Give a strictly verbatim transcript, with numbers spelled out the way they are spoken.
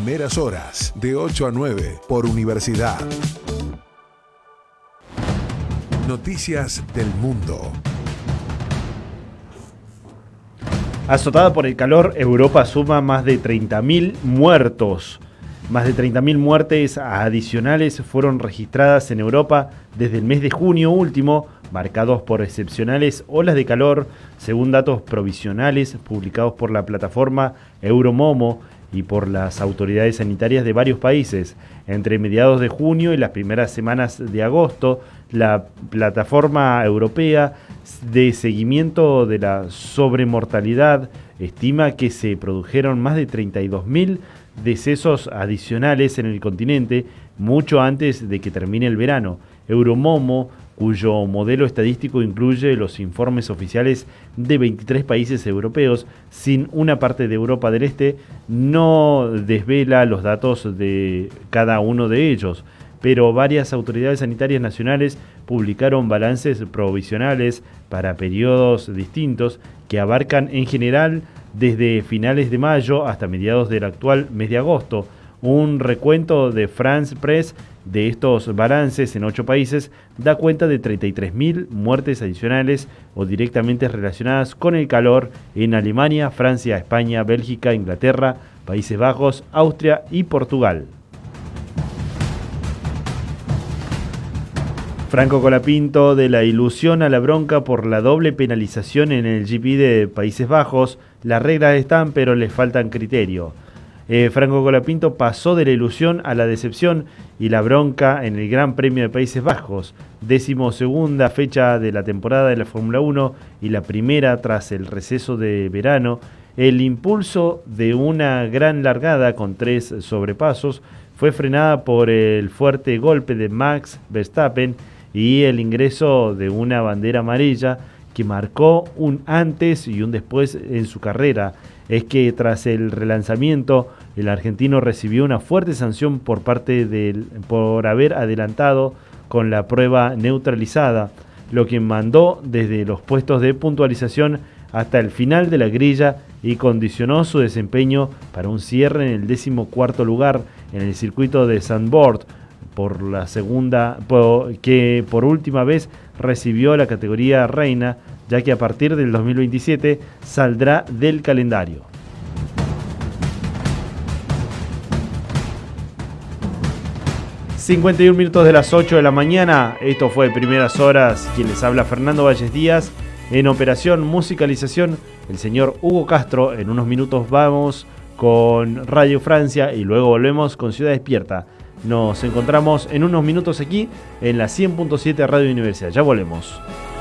primeras horas, de ocho a nueve, por Universidad. Noticias del mundo. Azotada por el calor, Europa suma más de treinta mil muertos. Más de treinta mil muertes adicionales fueron registradas en Europa desde el mes de junio último, marcados por excepcionales olas de calor, según datos provisionales publicados por la plataforma Euromomo y por las autoridades sanitarias de varios países. Entre mediados de junio y las primeras semanas de agosto, la plataforma europea de seguimiento de la sobremortalidad estima que se produjeron más de treinta y dos mil decesos adicionales en el continente, mucho antes de que termine el verano. Euromomo, cuyo modelo estadístico incluye los informes oficiales de veintitrés países europeos, sin una parte de Europa del Este, no desvela los datos de cada uno de ellos, pero varias autoridades sanitarias nacionales publicaron balances provisionales para periodos distintos que abarcan en general desde finales de mayo hasta mediados del actual mes de agosto. Un recuento de France Press de estos balances en ocho países da cuenta de treinta y tres mil muertes adicionales o directamente relacionadas con el calor en Alemania, Francia, España, Bélgica, Inglaterra, Países Bajos, Austria y Portugal. Franco Colapinto, de la ilusión a la bronca por la doble penalización en el G P de Países Bajos. Las reglas están, pero les faltan criterio. Eh, Franco Colapinto pasó de la ilusión a la decepción y la bronca en el Gran Premio de Países Bajos, décimo segunda fecha de la temporada de la Fórmula uno y la primera tras el receso de verano. El impulso de una gran largada con tres sobrepasos fue frenada por el fuerte golpe de Max Verstappen y el ingreso de una bandera amarilla que marcó un antes y un después en su carrera. Es que tras el relanzamiento, el argentino recibió una fuerte sanción por parte del por haber adelantado con la prueba neutralizada, lo que mandó desde los puestos de puntualización hasta el final de la grilla y condicionó su desempeño para un cierre en el decimocuarto lugar en el circuito de Zandvoort, por la segunda, por, que por última vez recibió la categoría reina, ya que a partir del dos mil veintisiete saldrá del calendario. cincuenta y un minutos de las ocho de la mañana, esto fue Primeras Horas, quien les habla Fernando Valles Díaz, en operación musicalización el señor Hugo Castro. En unos minutos vamos con Radio Francia y luego volvemos con Ciudad Despierta. Nos encontramos en unos minutos aquí en la cien punto siete Radio Universidad. Ya volvemos.